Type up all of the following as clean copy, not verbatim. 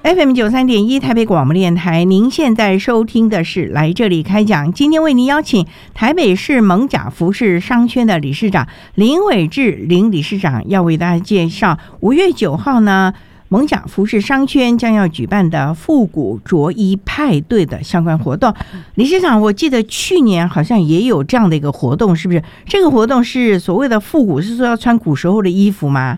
FM93.1台北广播电台，您现在收听的是来这里开讲。今天为您邀请台北市蒙甲服饰商圈的理事长林伟志林理事长，要为大家介绍5月9号呢，蒙甲服饰商圈将要举办的复古着衣派对的相关活动。理事长，我记得去年好像也有这样的一个活动，是不是？这个活动是所谓的复古，是说要穿古时候的衣服吗？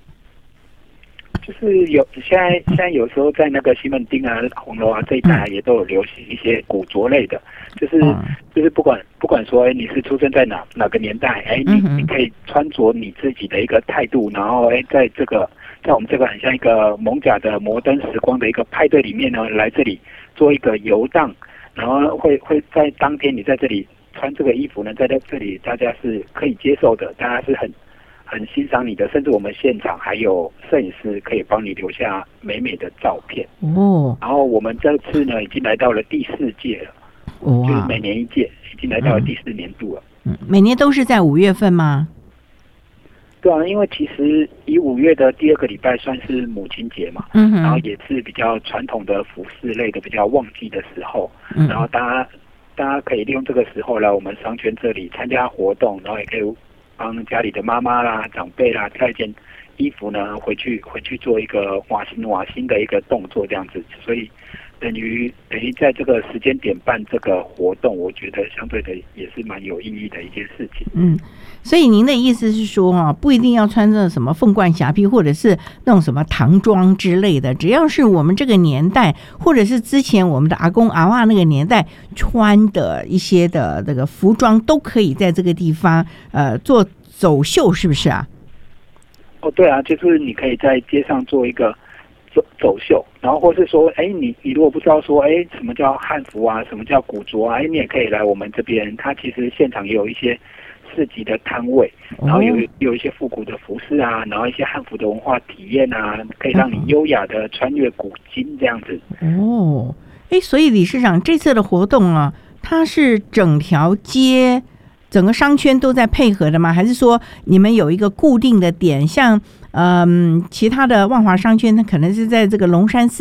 就是现在有时候在那个西门町啊、红楼啊这一带也都有流行一些古着类的，就是不管说你是出生在哪个年代，你可以穿着你自己的一个态度，然后在我们这个很像一个蒙甲的摩登时光的一个派对里面呢，来这里做一个游荡，然后会在当天你在这里穿这个衣服呢，在这里大家是可以接受的，大家是很欣赏你的，甚至我们现场还有摄影师可以帮你留下美美的照片哦。然后我们这次呢已经来到了第4届了，就是每年1届，已经来到了第4年度了。 每年都是在5月份吗？ 对啊，因为其实以5月的第2个礼拜算是母亲节嘛，然后也是比较传统的服饰类的比较旺季的时候，然后大家可以利用这个时候来我们商圈这里参加活动，然后也可以帮家里的妈妈啦、长辈啦挑一件衣服呢，回去做一个瓦新的一个动作这样子，所以等于在这个时间点办这个活动，我觉得相对的也是蛮有意义的一件事情。 所以您的意思是说不一定要穿着什么凤冠霞帔或者是那种什么唐装之类的，只要是我们这个年代，或者是之前我们的阿公阿嬷那个年代穿的一些的这个服装，都可以在这个地方做走秀，是不是啊？ 对啊，就是你可以在街上做一个走秀，然后或是说，你如果不知道说，什么叫汉服啊，什么叫古着啊，你也可以来我们这边，它其实现场也有一些市集的摊位，然后有一些复古的服饰啊，然后一些汉服的文化体验啊，可以让你优雅的穿越古今这样子。 所以理事长这次的活动啊，它是整条街整个商圈都在配合的吗？还是说你们有一个固定的点，像其他的万华商圈它可能是在这个龙山寺